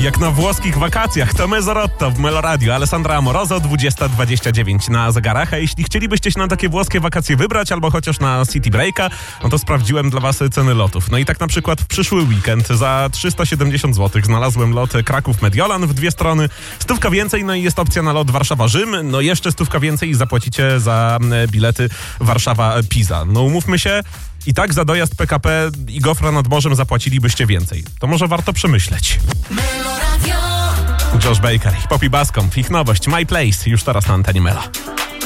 Jak na włoskich wakacjach, to Mezzorotto w Meloradio. Alessandra Amoroso, 20:29 na zegarach. A jeśli chcielibyście się na takie włoskie wakacje wybrać, albo chociaż na City Breaka, no to sprawdziłem dla was ceny lotów. No i tak na przykład w przyszły weekend za 370 zł znalazłem lot Kraków-Mediolan w dwie strony. 100 więcej, no i jest opcja na lot Warszawa-Rzym. No jeszcze 100 więcej i zapłacicie za bilety Warszawa-Pisa. No umówmy się, i tak za dojazd PKP i gofra nad morzem zapłacilibyście więcej. To może warto przemyśleć. Josh Baker i Poppy Bascomb, ich nowość My Place, już teraz na antenie Melo.